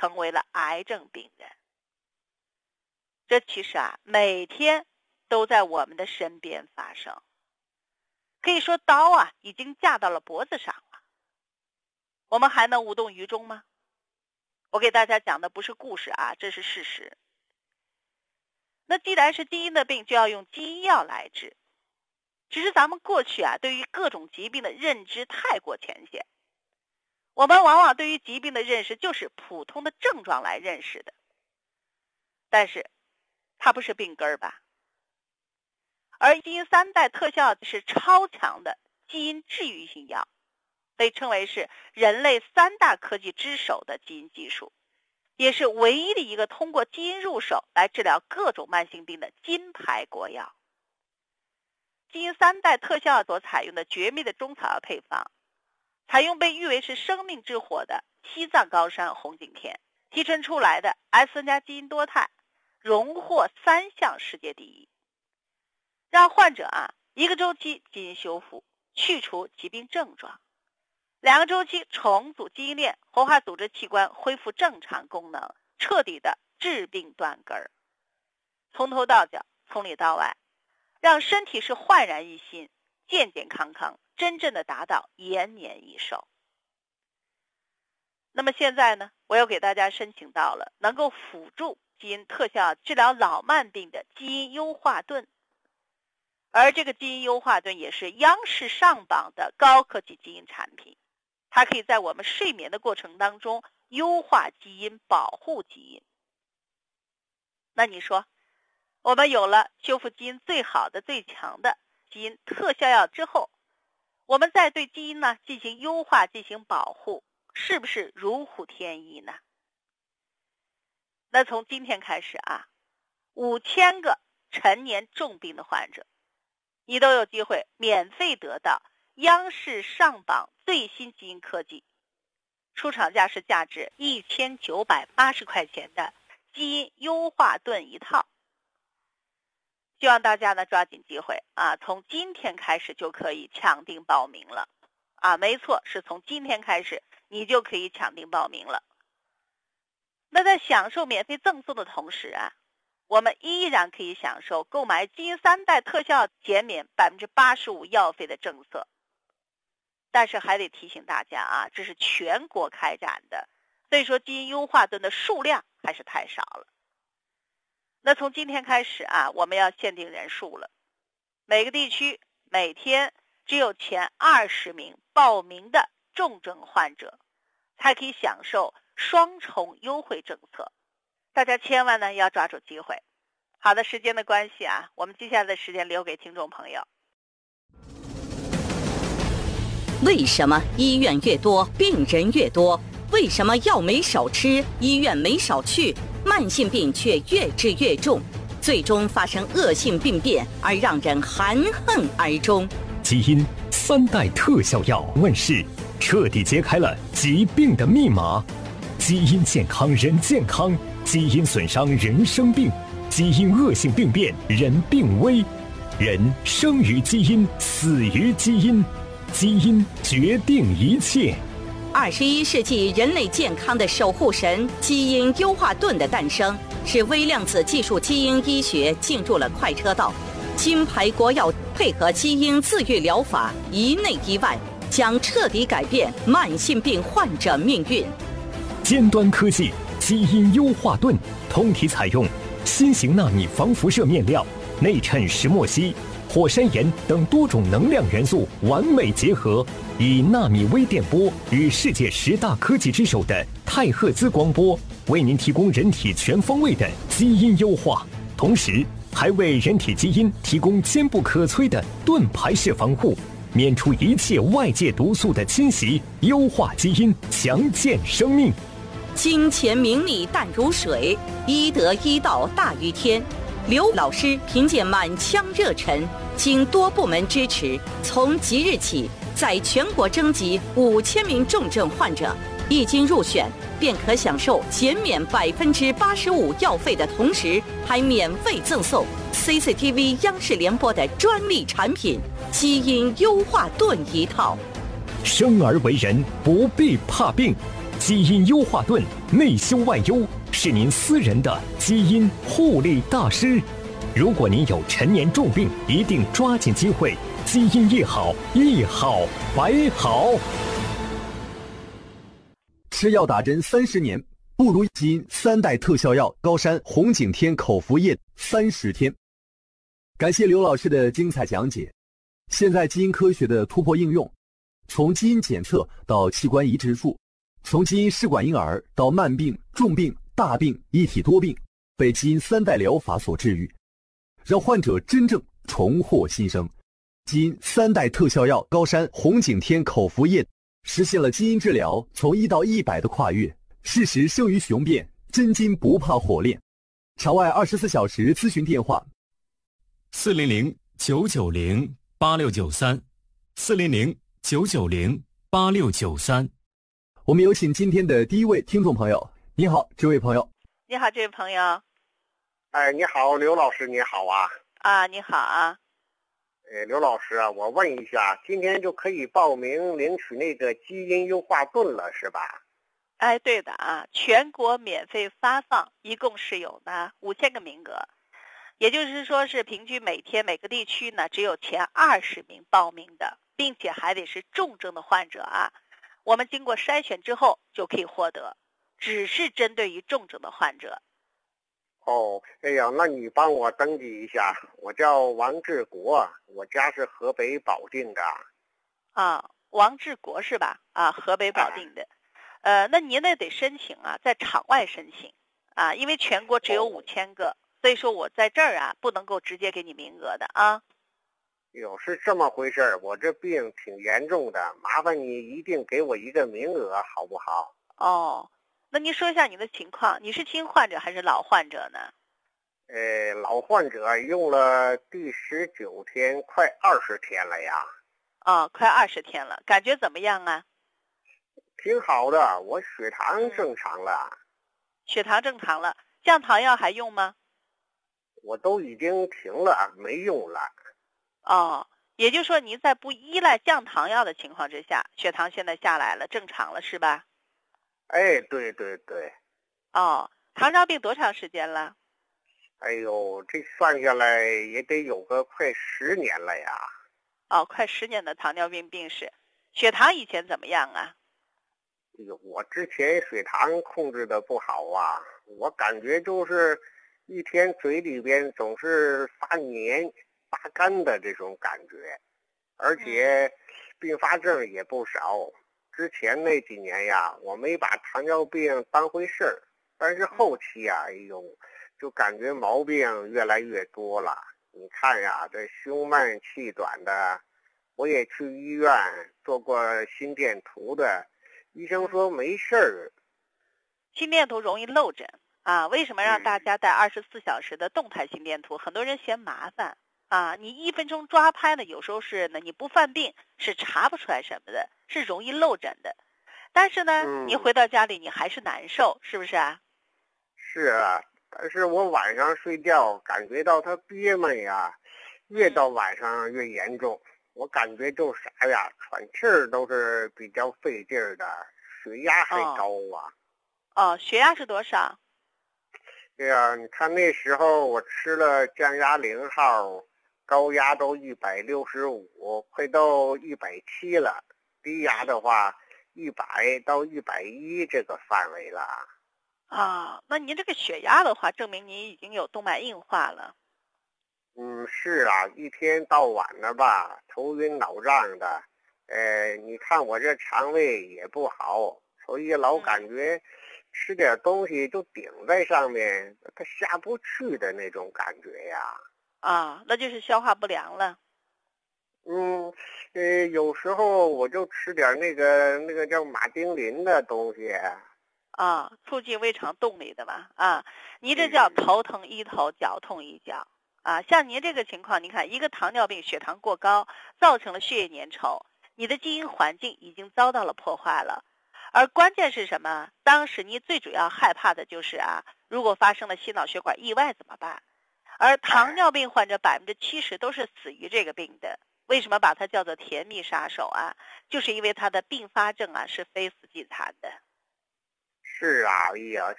成为了癌症病人。这其实每天都在我们的身边发生。可以说刀已经架到了脖子上了，我们还能无动于衷吗？我给大家讲的不是故事这是事实。那既然是基因的病，就要用基因药来治。只是咱们过去对于各种疾病的认知太过浅显，我们往往对于疾病的认识就是普通的症状来认识的，但是它不是病根吧？而基因3代特效是超强的基因治愈性药，被称为是人类3大科技之首的基因技术，也是唯一的一个通过基因入手来治疗各种慢性病的金牌国药。基因3代特效所采用的绝密的中草药配方，采用被誉为是生命之火的西藏高山红景天提纯出来的 S+基因多肽，荣获3项世界第一，让患者1个周期基因修复，去除疾病症状，2个周期重组基因链，活化组织器官恢复正常功能，彻底的治病断根儿，从头到脚，从里到外，让身体是焕然一新，健健康康，真正的达到延年益寿。那么现在呢，我又给大家申请到了能够辅助基因特效治疗老慢病的基因优化盾，而这个基因优化盾也是央视上榜的高科技基因产品，它可以在我们睡眠的过程当中优化基因，保护基因。那你说我们有了修复基因最好的最强的基因特效药之后，我们再对基因进行优化进行保护，是不是如虎添翼呢？那从今天开始5000个陈年重病的患者，你都有机会免费得到央视上榜最新基因科技，出厂价是价值1980块钱的基因优化盾一套。希望大家抓紧机会从今天开始就可以抢订报名了没错，是从今天开始你就可以抢订报名了。那在享受免费赠送的同时我们依然可以享受购买基因3代特效减免85%药费的政策。但是还得提醒大家这是全国开展的，所以说基因优化盾的数量还是太少了。那从今天开始我们要限定人数了，每个地区每天只有前20名报名的重症患者才可以享受双重优惠政策，大家千万要抓住机会。好的，时间的关系我们接下来的时间留给听众朋友。 为什么医院越多病人越多？为什么药没少吃，医院没少去，慢性病却越治越重，最终发生恶性病变而让人含恨而终？ 基因3代特效药问世，彻底揭开了疾病的密码。基因健康人健康，基因损伤人生病，基因恶性病变人病危。人生于基因，死于基因，基因决定一切。 21世纪人类健康的守护神基因优化盾的诞生，使微量子技术基因医学进入了快车道。金牌国药配合基因自愈疗法，一内一外，将彻底改变慢性病患者命运。 尖端科技基因优化盾，通体采用新型纳米防辐射面料，内衬石墨烯、火山岩等多种能量元素完美结合，以纳米微电波与世界10大科技之首的太赫兹光波，为您提供人体全方位的基因优化，同时还为人体基因提供坚不可摧的盾牌式防护，免除一切外界毒素的侵袭，优化基因，强健生命。 金钱名利淡如水，医德医道大于天。刘老师凭借满腔热忱，经多部门支持，从即日起在全国征集5000名重症患者，一经入选便可享受减免85%药费的同时，还免费赠送 CCTV 央视联播的专利产品基因优化盾一套。 生而为人，不必怕病， 基因优化盾，内修外优，是您私人的基因护理大师。如果您有陈年重病，一定抓紧机会，基因一好，一好百好。 吃药打针30年，不如基因3代特效药高山红景天口服液30天。感谢刘老师的精彩讲解。现在基因科学的突破应用，从基因检测到器官移植术，从基因试管婴儿到慢病、重病、大病一体多病，被基因3代疗法所治愈，让患者真正重获新生。基因3代特效药高山红景天口服液实现了基因治疗从1到100的跨越，事实胜于雄辩，真金不怕火炼。场外24小时咨询电话 400-990-8693，400-990-8693。 我们有请今天的第一位听众朋友。你好，这位朋友。 你好，这位朋友。 哎，你好，刘老师，你好啊。 啊，你好啊。 刘老师啊，我问一下，今天就可以报名领取那个基因优化盾了，是吧？ 哎，对的啊，全国免费发放，一共是有呢5000个名额，也就是说是平均每天每个地区呢只有前20名报名的，并且还得是重症的患者啊。我们经过筛选之后就可以获得，只是针对于重症的患者。 哦，哎呀，那你帮我登记一下，我叫王志国，我家是河北保定的。 啊，王志国是吧？啊，河北保定的。那您那得申请啊，在场外申请啊，因为全国只有5000个，所以说我在这儿啊不能够直接给你名额的啊。 哟，是这么回事儿，我这病挺严重的，麻烦你一定给我一个名额好不好？ 哦，那您说一下你的情况，你是新患者还是老患者呢？ 老患者用了第19天，快20天了呀。 哦，快20天了，感觉怎么样啊？ 挺好的，我血糖正常了。 血糖正常了，降糖药还用吗？ 我都已经停了，没用了。 哦，也就是说您在不依赖降糖药的情况之下，血糖现在下来了，正常了是吧？ 哎，对对对。 哦，糖尿病多长时间了？ 哎呦，这算下来也得有个快10年了呀。 哦，快10年的糖尿病病史，血糖以前怎么样啊？ 我之前血糖控制的不好啊，我感觉就是一天嘴里边总是发黏发干的这种感觉，而且并发症也不少。之前那几年呀，我没把糖尿病当回事儿，但是后期呀，哎呦，就感觉毛病越来越多了。你看呀，这胸闷气短的，我也去医院做过心电图的，医生说没事儿。 心电图容易漏诊啊，为什么让大家带24小时的动态心电图？很多人嫌麻烦啊，你1分钟抓拍呢，有时候是呢你不犯病是查不出来什么的，是容易漏诊的。但是呢，你回到家里你还是难受，是不是啊？ 是啊，但是我晚上睡觉感觉到它憋闷呀，越到晚上越严重。我感觉就啥呀，喘气儿都是比较费劲儿的，血压还高啊。 哦，血压是多少？ 对呀，你看那时候我吃了降压0号，高压都165，快到170了。低压的话，100到110这个范围了。 啊，那您这个血压的话，证明您已经有动脉硬化了。 是啊，一天到晚的吧，头晕脑胀的，你看我这肠胃也不好，所以老感觉吃点东西就顶在上面，它下不去的那种感觉呀。 啊，那就是消化不良了。 有时候我就吃点那个叫马丁啉的东西。 啊，促进胃肠动力的吧？啊，你这叫头疼医头，脚痛医脚。啊，像您这个情况，你看一个糖尿病血糖过高，造成了血液粘稠，你的基因环境已经遭到了破坏了。而关键是什么？当时你最主要害怕的就是啊，如果发生了心脑血管意外怎么办？而糖尿病患者70%都是死于这个病的。为什么把它叫做甜蜜杀手啊？就是因为它的并发症啊是非死即残的。 是啊，哎呀，